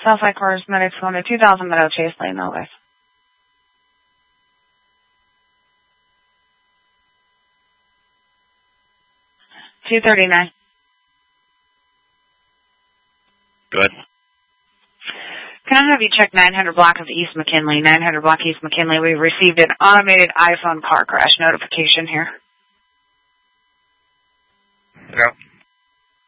Southside Cosmetics going to 2000 Meadow Chase Lane, though, guys. $239. Good. Can I have you check 900 block of East McKinley? 900 block East McKinley. We received an automated iPhone car crash notification here. Yep.